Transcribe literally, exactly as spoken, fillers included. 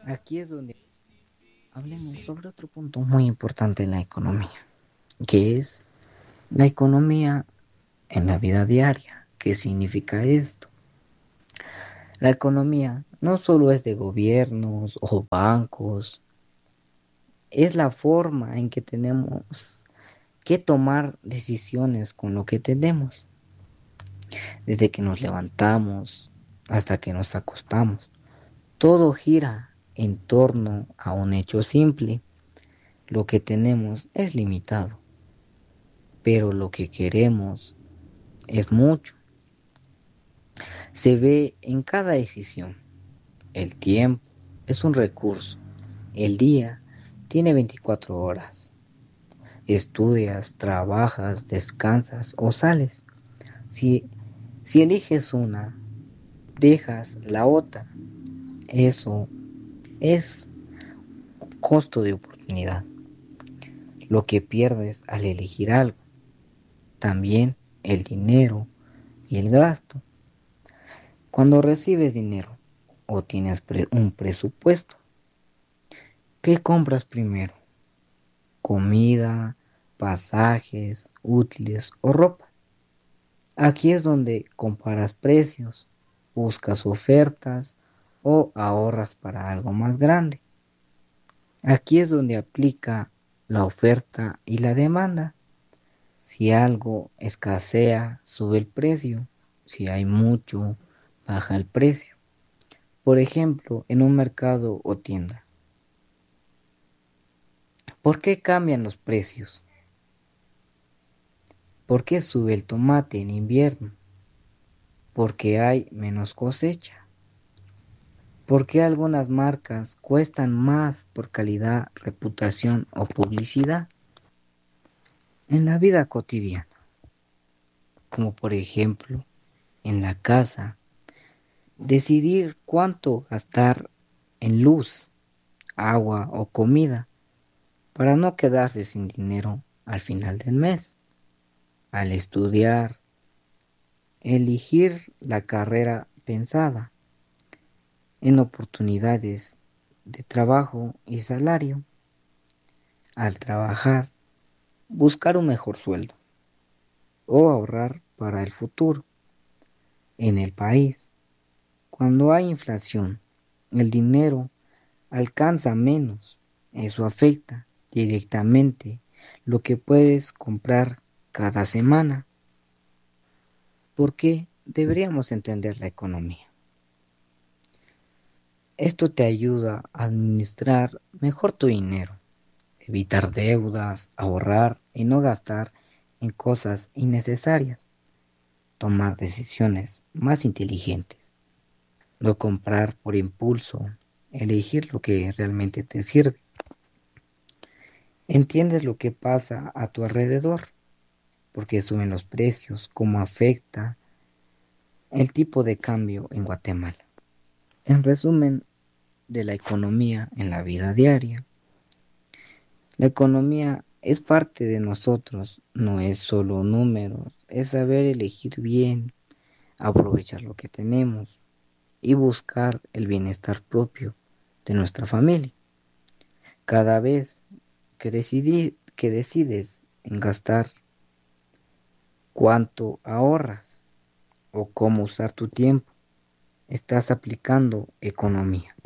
Aquí es donde hablemos sobre otro punto muy importante en la economía, que es la economía en la vida diaria. ¿Qué significa esto? La economía no solo es de gobiernos o bancos, es la forma en que tenemos que tomar decisiones con lo que tenemos, desde que nos levantamos hasta que nos acostamos. Todo gira en torno a un hecho simple. Lo que tenemos es limitado, pero lo que queremos es mucho. Se ve en cada decisión. El tiempo es un recurso. El día tiene veinticuatro horas. Estudias, trabajas, descansas o sales. Si, si eliges una, dejas la otra. Eso es costo de oportunidad. Lo que pierdes al elegir algo. También el dinero y el gasto. Cuando recibes dinero o tienes pre- un presupuesto, ¿qué compras primero? ¿Comida, pasajes, útiles o ropa? Aquí es donde comparas precios, buscas ofertas o ahorras para algo más grande. Aquí es donde aplica la oferta y la demanda. Si algo escasea, sube el precio. Si hay mucho, baja el precio. Por ejemplo, en un mercado o tienda. ¿Por qué cambian los precios? ¿Por qué sube el tomate en invierno? Porque hay menos cosecha. ¿Por qué algunas marcas cuestan más por calidad, reputación o publicidad? En la vida cotidiana, como por ejemplo en la casa, decidir cuánto gastar en luz, agua o comida para no quedarse sin dinero al final del mes. Al estudiar, elegir la carrera pensada en oportunidades de trabajo y salario. Al trabajar, buscar un mejor sueldo o ahorrar para el futuro. En el país, cuando hay inflación, el dinero alcanza menos. Eso afecta directamente lo que puedes comprar cada semana. ¿Por qué deberíamos entender la economía? Esto te ayuda a administrar mejor tu dinero, evitar deudas, ahorrar y no gastar en cosas innecesarias, tomar decisiones más inteligentes, no comprar por impulso, elegir lo que realmente te sirve. Entiendes lo que pasa a tu alrededor, por qué suben los precios, cómo afecta el tipo de cambio en Guatemala. En resumen de la economía en la vida diaria, la economía es parte de nosotros, no es solo números, es saber elegir bien, aprovechar lo que tenemos y buscar el bienestar propio de nuestra familia. Cada vez que, decidi- que decides en gastar, cuánto ahorras o cómo usar tu tiempo, estás aplicando economía.